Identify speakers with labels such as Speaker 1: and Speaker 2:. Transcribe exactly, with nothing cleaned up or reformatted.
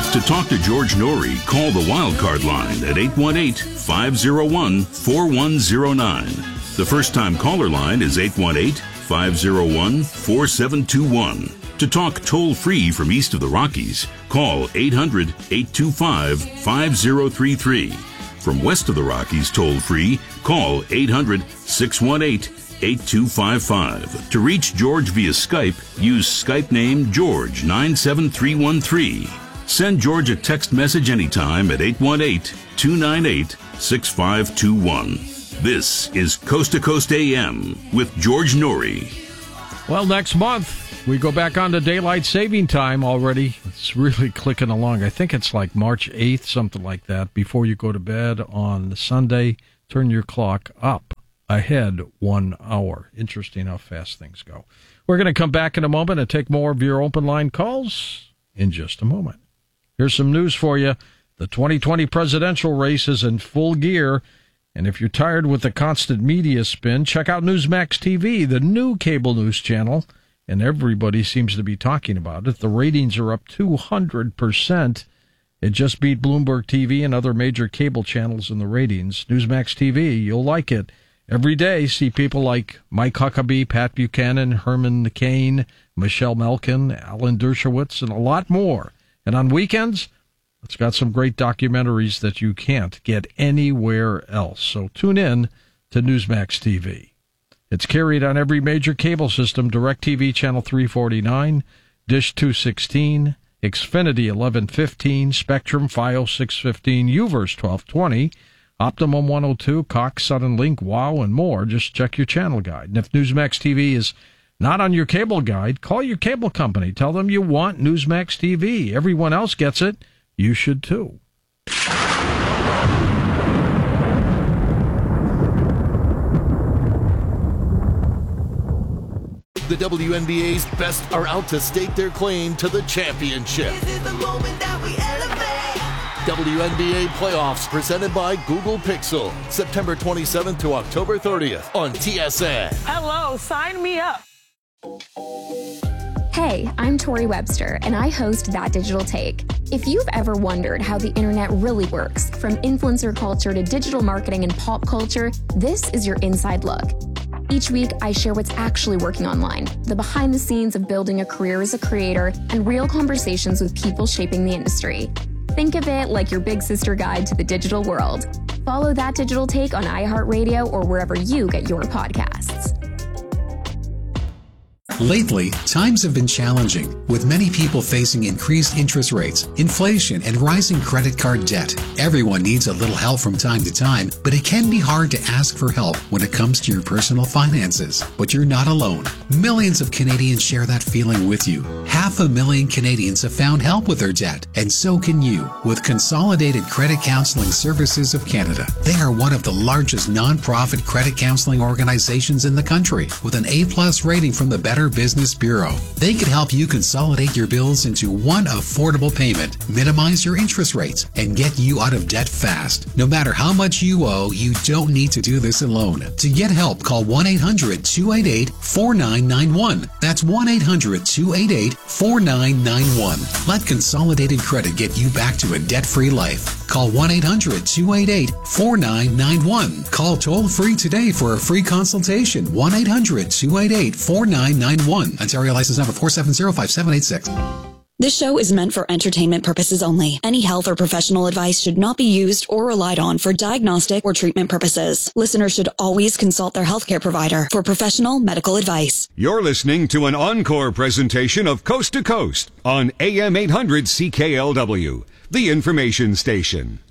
Speaker 1: To talk to George Norrie, call the Wildcard line at eight one eight, five oh one, four one oh nine. The first-time caller line is eight one eight, five oh one, four seven two one. To talk toll-free from east of the Rockies, call eight hundred, eight two five, five oh three three. From west of the Rockies toll-free, call eight hundred, six one eight, eight two five five. To reach George via Skype, use Skype name George nine seven three one three. Send George a text message anytime at eight one eight, two nine eight, six five two one. This is Coast to Coast A M with George Norrie.
Speaker 2: Well, next month, we go back on to daylight saving time already. It's really clicking along. I think it's like March eighth, something like that. Before you go to bed on Sunday, turn your clock up ahead one hour. Interesting how fast things go. We're going to come back in a moment and take more of your open line calls in just a moment. Here's some news for you. The twenty twenty presidential race is in full gear. And if you're tired with the constant media spin, check out Newsmax T V, the new cable news channel. And everybody seems to be talking about it. The ratings are up two hundred percent. It just beat Bloomberg T V and other major cable channels in the ratings. Newsmax T V, you'll like it. Every day, see people like Mike Huckabee, Pat Buchanan, Herman Cain, Michelle Malkin, Alan Dershowitz, and a lot more. And on weekends, it's got some great documentaries that you can't get anywhere else. So tune in to Newsmax T V. It's carried on every major cable system: DirecTV Channel three forty-nine, Dish two sixteen, Xfinity eleven fifteen, Spectrum Fios six fifteen, UVerse twelve twenty, Optimum one oh two, Cox, Suddenlink, WOW, and more. Just check your channel guide. And if Newsmax T V is not on your cable guide, call your cable company. Tell them you want Newsmax T V. Everyone else gets it. You should too.
Speaker 3: The W N B A's best are out to stake their claim to the championship.
Speaker 4: This is the moment that we elevate.
Speaker 3: W N B A playoffs presented by Google Pixel. September twenty-seventh to October thirtieth on T S N.
Speaker 5: Hello, sign me up.
Speaker 6: Hey, I'm Tori Webster, and I host That Digital Take. If you've ever wondered how the internet really works, from influencer culture to digital marketing and pop culture, this is your inside look. Each week, I share what's actually working online, the behind the scenes of building a career as a creator, and real conversations with people shaping the industry. Think of it like your big sister guide to the digital world. Follow That Digital Take on iHeartRadio or wherever you get your podcasts.
Speaker 7: Lately, times have been challenging, with many people facing increased interest rates, inflation, and rising credit card debt. Everyone needs a little help from time to time, but it can be hard to ask for help when it comes to your personal finances. But you're not alone. Millions of Canadians share that feeling with you. Half a million Canadians have found help with their debt, and so can you, with Consolidated Credit Counseling Services of Canada. They are one of the largest non-profit credit counseling organizations in the country, with an A-plus rating from the Better Business Bureau. They can help you consolidate your bills into one affordable payment, minimize your interest rates, and get you out of debt fast. No matter how much you owe, you don't need to do this alone. To get help, call one eight hundred, two eight eight, four nine nine one. That's one eight hundred, two eight eight, four nine nine one. Let Consolidated Credit get you back to a debt-free life. Call one eight hundred, two eight eight, four nine nine one. Call toll-free today for a free consultation. one eight hundred, two eight eight, four nine nine one. Ontario license number four seven zero five seven eight six.
Speaker 8: This show is meant for entertainment purposes only. Any health or professional advice should not be used or relied on for diagnostic or treatment purposes. Listeners should always consult their healthcare provider for professional medical advice.
Speaker 9: You're listening to an encore presentation of Coast to Coast on A M eight hundred C K L W, the information station.